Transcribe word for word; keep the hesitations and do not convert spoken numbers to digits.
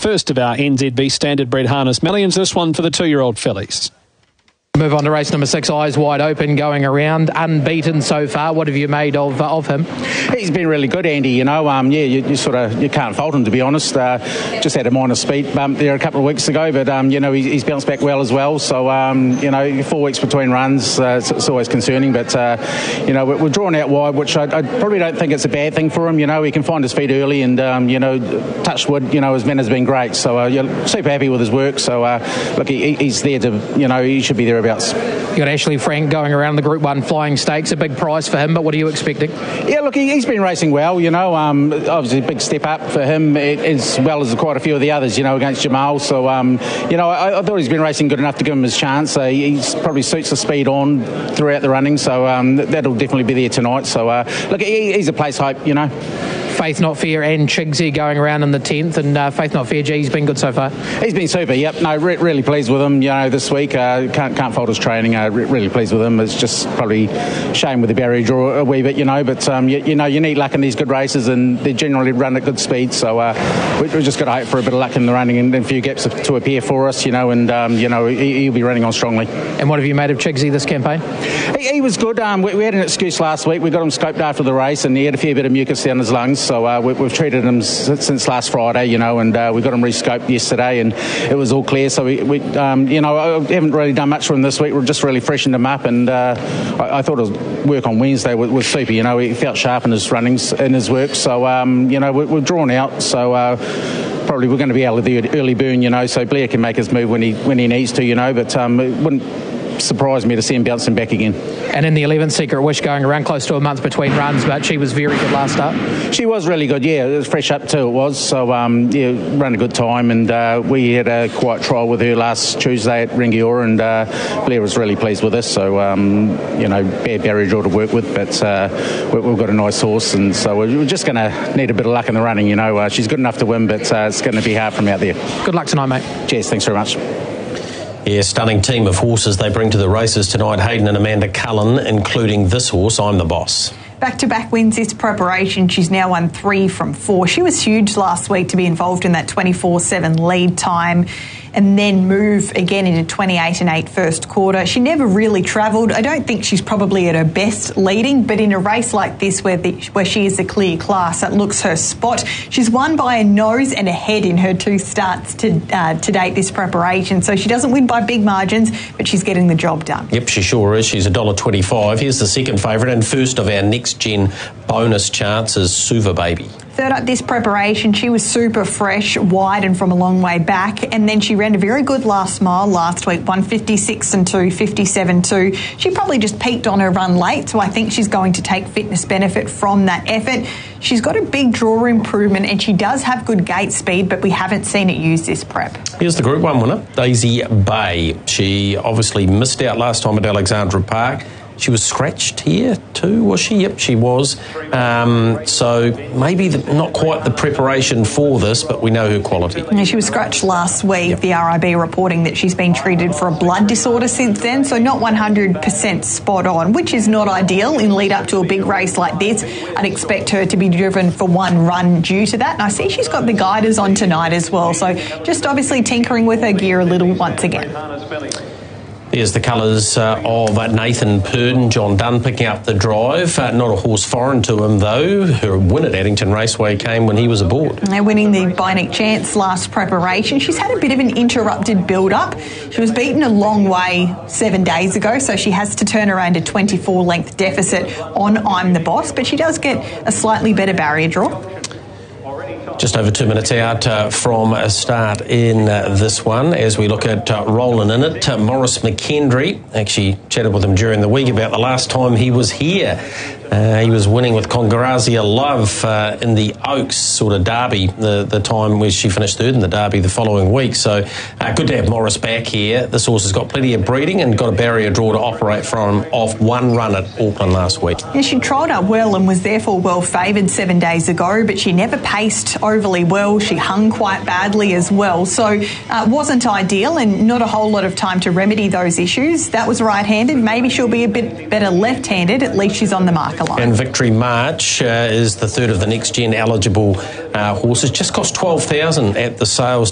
first of our N Z B Standard Bred Harness Millions, this one for the two-year-old fillies. Move on to race number six, Eyes Wide Open, going around, unbeaten so far. What have you made of uh, of him? He's been really good, Andy. You know, um, yeah, you, you sort of you can't fault him, to be honest. Uh, just had a minor speed bump there a couple of weeks ago, but um, you know he, he's bounced back well as well. So um, you know, four weeks between runs, uh, it's, it's always concerning. But uh, you know, we're, we're drawn out wide, which I, I probably don't think it's a bad thing for him. You know, he can find his feet early, and um, you know, touch wood. You know, his man has been great. So uh, you're super happy with his work. So uh, look, he, he's there to, you know, he should be thereabouts. You got Ashley Frank going around the Group one Flying Stakes, a big prize for him, but what are you expecting? Yeah, look, he, he's been racing well, you know, um, obviously a big step up for him, as well as quite a few of the others, you know, against Jamal. So, um, you know, I, I thought he's been racing good enough to give him his chance. Uh, he probably suits the speed on throughout the running, so um, that'll definitely be there tonight. So, uh, look, he, he's a place hope, you know. Faith Not Fair and Chigsy going around in the tenth, and uh, Faith Not Fair, gee, he's been good so far. He's been super, yep. No, re- really pleased with him, you know, this week. Uh, can't can't fault his training. Uh, re- really pleased with him. It's just probably shame with the barrier draw a wee bit, you know, but, um, you, you know, you need luck in these good races, and they generally run at good speed, so uh, we, we've just got to hope for a bit of luck in the running and, and a few gaps to appear for us, you know, and, um, you know, he, he'll be running on strongly. And what have you made of Chigsy this campaign? He, he was good. Um, we, we had an excuse last week. We got him scoped after the race, and he had a fair bit of mucus down his lungs, so uh, we, we've treated him since last Friday, you know, and uh, we got him re-scoped yesterday, and it was all clear. So we, we um, you know, I haven't really done much for him this week. We've just really freshened him up, and uh, I, I thought his work on Wednesday was, was super. You know, he felt sharp in his runnings, in his work. So um, you know, we, we've drawn out. So. Uh, Probably we're going to be able to do an early burn, you know, so Blair can make his move when he when he needs to, you know, but um, it wouldn't surprise me to see him bouncing back again. And in the eleventh, Secret Wish going around, close to a month between runs, but she was very good last start. She was really good, yeah. It was fresh up too, it was. So, um, yeah, ran a good time, and uh, we had a quiet trial with her last Tuesday at Rangiora, and uh, Blair was really pleased with us. So, um, you know, bad barrier draw to work with, but uh, we, we've got a nice horse, and so we're just going to need a bit of luck in the running, you know. Uh, she's good enough to win, but uh, it's going to be hard from out there. Good luck tonight, mate. Cheers, thanks very much. Yeah, stunning team of horses they bring to the races tonight. Hayden and Amanda Cullen, including this horse, I'm the Boss. Back-to-back wins this preparation. She's now won three from four. She was huge last week to be involved in that twenty-four seven lead time and then move again into twenty-eight and eight first quarter. She never really travelled. I don't think she's probably at her best leading, but in a race like this where the, where she is the clear class, that looks her spot. She's won by a nose and a head in her two starts to uh, to date this preparation. So she doesn't win by big margins, but she's getting the job done. Yep, she sure is. She's one dollar twenty-five. Here's the second favourite and first of our next-gen bonus chances, Suva Baby. Third up this preparation, she was super fresh, wide and from a long way back, and then she ran a very good last mile last week, one fifty-six and two, fifty-seven two. She probably just peaked on her run late, so I think she's going to take fitness benefit from that effort. She's got a big draw improvement, and she does have good gate speed, but we haven't seen it used this prep. Here's the Group one winner, Daisy Bay. She obviously missed out last time at Alexandra Park. She was scratched here too, was she? Yep, she was. Um, so maybe the, not quite the preparation for this, but we know her quality. Yeah, she was scratched last week. Yep. The R I B reporting that she's been treated for a blood disorder since then, so not one hundred percent spot on, which is not ideal in lead up to a big race like this. I'd expect her to be driven for one run due to that. And I see she's got the guiders on tonight as well, so just obviously tinkering with her gear a little once again. There's the colours uh, of Nathan Purdon, John Dunn picking up the drive. Uh, not a horse foreign to him, though. Her win at Addington Raceway came when he was aboard. And they're winning the Bionic Chance last preparation. She's had a bit of an interrupted build-up. She was beaten a long way seven days ago, so she has to turn around a twenty-four length deficit on I'm the Boss, but she does get a slightly better barrier draw. Just over two minutes out uh, from a start in uh, this one as we look at uh, rolling in it. Uh, Morris McKendry, actually chatted with him during the week about the last time he was here. Uh, he was winning with Congrazia Love uh, in the Oaks sort of derby, the, the time where she finished third in the derby the following week. So uh, good to have Morris back here. This horse has got plenty of breeding and got a barrier draw to operate from off one run at Auckland last week. Yeah, she trialled up well and was therefore well favoured seven days ago, but she never paced overly well. She hung quite badly as well. So uh, wasn't ideal and not a whole lot of time to remedy those issues. That was right-handed. Maybe she'll be a bit better left-handed. At least she's on the marker line. And Victory March uh, is the third of the next-gen eligible uh, horses. Just cost twelve thousand dollars at the sales